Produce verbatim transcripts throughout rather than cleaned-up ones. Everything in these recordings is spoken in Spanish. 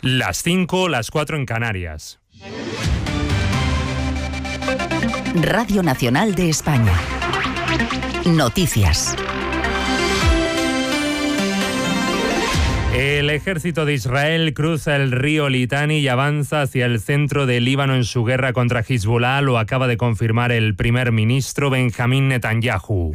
Las cinco, las cuatro en Canarias. Radio Nacional de España. Noticias. El ejército de Israel cruza el río Litani y avanza hacia el centro del Líbano en su guerra contra Hezbollah, lo acaba de confirmar el primer ministro Benjamín Netanyahu.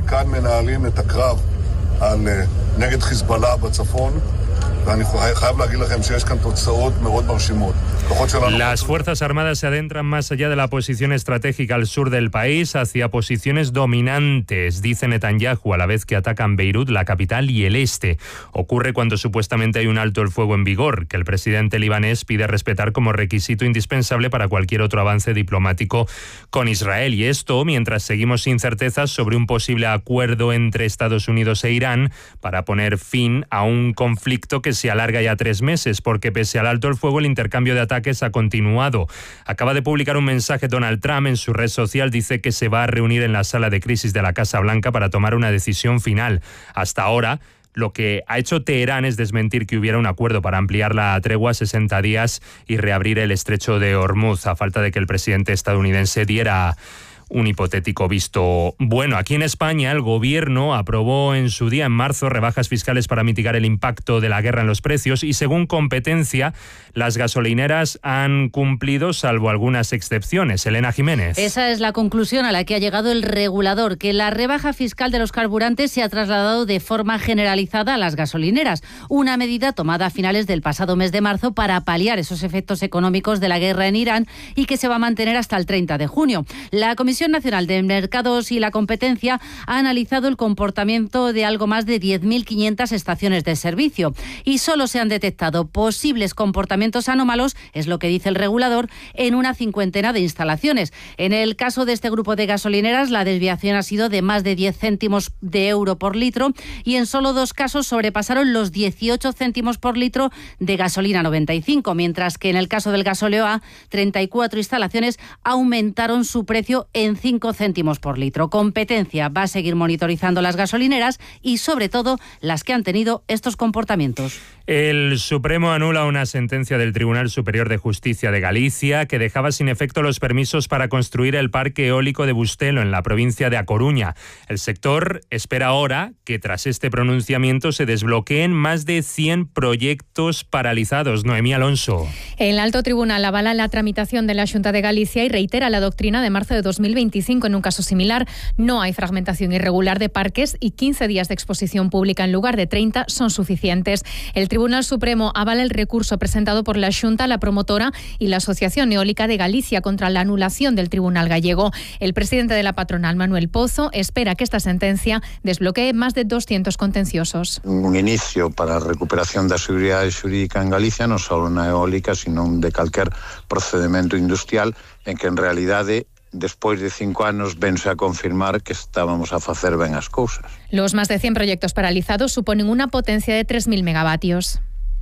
Las Fuerzas Armadas se adentran más allá de la posición estratégica al sur del país, hacia posiciones dominantes, dice Netanyahu, a la vez que atacan Beirut, la capital, y el este. Ocurre cuando supuestamente hay un alto el fuego en vigor, que el presidente libanés pide respetar como requisito indispensable para cualquier otro avance diplomático con Israel. Y esto mientras seguimos sin certezas sobre un posible acuerdo entre Estados Unidos e Irán para poner fin a un conflicto que se alarga ya tres meses, porque pese al alto el fuego, el intercambio de ataques ha continuado. Acaba de publicar un mensaje Donald Trump en su red social, dice que se va a reunir en la sala de crisis de la Casa Blanca para tomar una decisión final. Hasta ahora, lo que ha hecho Teherán es desmentir que hubiera un acuerdo para ampliar la tregua a sesenta días y reabrir el estrecho de Hormuz, a falta de que el presidente estadounidense diera un hipotético visto bueno. Aquí en España, el Gobierno aprobó en su día, en marzo, rebajas fiscales para mitigar el impacto de la guerra en los precios y, según competencia, las gasolineras han cumplido, salvo algunas excepciones. Elena Jiménez. Esa es la conclusión a la que ha llegado el regulador, que la rebaja fiscal de los carburantes se ha trasladado de forma generalizada a las gasolineras, una medida tomada a finales del pasado mes de marzo para paliar esos efectos económicos de la guerra en Irán y que se va a mantener hasta el treinta de junio. La Comisión Nacional de Mercados y la Competencia ha analizado el comportamiento de algo más de diez mil quinientas estaciones de servicio y solo se han detectado posibles comportamientos anómalos, es lo que dice el regulador, en una cincuentena de instalaciones. En el caso de este grupo de gasolineras, la desviación ha sido de más de diez céntimos de euro por litro y en solo dos casos sobrepasaron los dieciocho céntimos por litro de gasolina noventa y cinco, mientras que en el caso del gasóleo A, treinta y cuatro instalaciones aumentaron su precio en en cinco céntimos por litro. Competencia va a seguir monitorizando las gasolineras y, sobre todo, las que han tenido estos comportamientos. El Supremo anula una sentencia del Tribunal Superior de Justicia de Galicia que dejaba sin efecto los permisos para construir el parque eólico de Bustelo en la provincia de A Coruña. El sector espera ahora que tras este pronunciamiento se desbloqueen más de cien proyectos paralizados. Noemí Alonso. El alto tribunal avala la tramitación de la Xunta de Galicia y reitera la doctrina de marzo de dos mil veinticinco. En un caso similar, no hay fragmentación irregular de parques y quince días de exposición pública en lugar de treinta son suficientes. El Tribunal Supremo avala el recurso presentado por la Xunta, la promotora y la Asociación Eólica de Galicia contra la anulación del Tribunal gallego. El presidente de la patronal, Manuel Pozo, espera que esta sentencia desbloquee más de doscientos contenciosos. Un inicio para a recuperación da seguridade xurídica en Galicia, non só na eólica, sino de calquer procedimento industrial en que en realidade despois de cinco anos vense a confirmar que estábamos a facer ben as cousas. Los más de cien proyectos paralizados suponen una potencia de tres mil megavatios.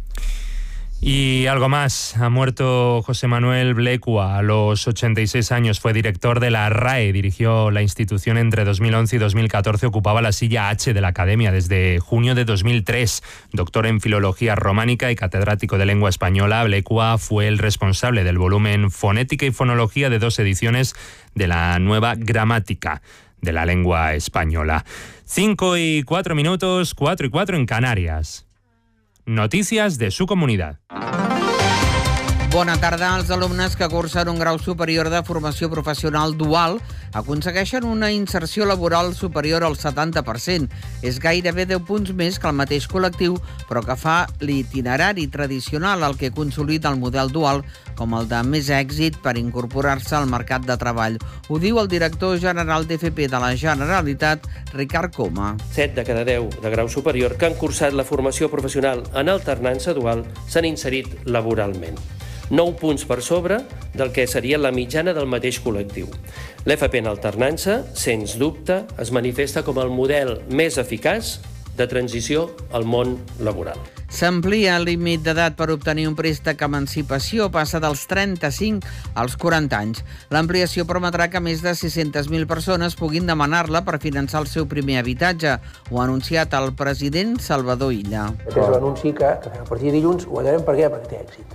Y algo más, ha muerto José Manuel Blecua a los ochenta y seis años, fue director de la R A E, dirigió la institución entre dos mil once y dos mil catorce, ocupaba la silla H de la Academia desde junio de dos mil tres, doctor en Filología Románica y catedrático de Lengua Española. Blecua fue el responsable del volumen Fonética y Fonología de dos ediciones de la Nueva Gramática de la Lengua Española. Cinco y cuatro minutos, cuatro y cuatro en Canarias. Noticias de su comunidad. Bona tarda. Els alumnes que cursen un grau superior de formació professional dual aconsegueixen una inserció laboral superior al setanta per cent. És gairebé deu punts més que el mateix col·lectiu, però que fa l'itinerari tradicional, el que consolida el model dual com el de més èxit per incorporar-se al mercat de treball. Ho diu el director general d'F P de la Generalitat, Ricard Coma. set de cada deu de grau superior que han cursat la formació professional en alternança dual s'han inserit laboralment. nou punts per sobre del que seria la mitjana del mateix col·lectiu. L'F P en alternança, sens dubte, es manifesta com el model més eficaç de transició al món laboral. S'amplia el límit d'edat per obtenir un préstec emancipació, passa dels trenta-cinc als quaranta anys. L'ampliació permetrà que més de sis-centes mil persones puguin demanar-la per finançar el seu primer habitatge. Ho ha anunciat el president Salvador Illa. És un anunci que, que a partir de dilluns ho veurem per què, perquè té èxit.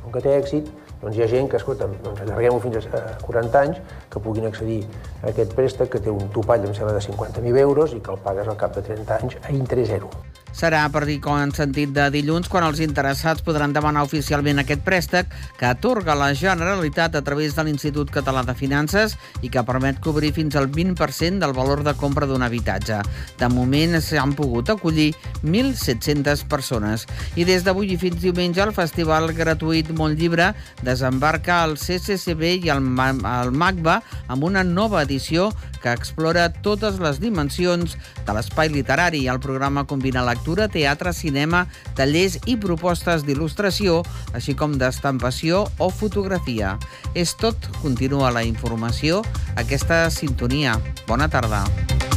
Un que té èxit, doncs hi ha gent que, escolta, doncs allarguem-ho fins a quaranta anys, que puguin accedir a aquest préstec, que té un topall, em sembla, de cinquanta mil euros i que el pagues al cap de trenta anys a interès zero. Serà, per dir com en sentit de dilluns, quan els interessats podran demanar oficialment aquest préstec que atorga la Generalitat a través de l'Institut Català de Finances i que permet cobrir fins al vint per cent del valor de compra d'un habitatge. De moment s'han pogut acollir mil set-centes persones. I des d'avui i fins diumenge el Festival Gratuït Montllibre desembarca al C C C B i al MACBA amb una nova edició que explora totes les dimensions de l'espai literari. El programa combina lectura, teatre, cinema, tallers i propostes d'il·lustració, així com d'estampació o fotografia. És tot. Continua la informació. Aquesta sintonia. Bona tarda.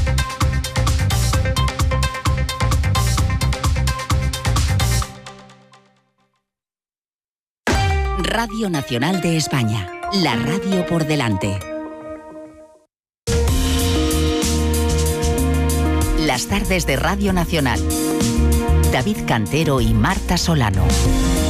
Radio Nacional de España. La radio por delante. Las tardes de Radio Nacional. David Cantero y Marta Solano.